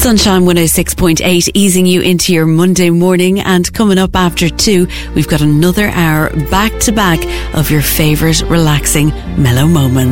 Sunshine 106.8 easing you into your Monday morning, and coming up after 2 we've got another hour back to back of your favourite relaxing mellow moments.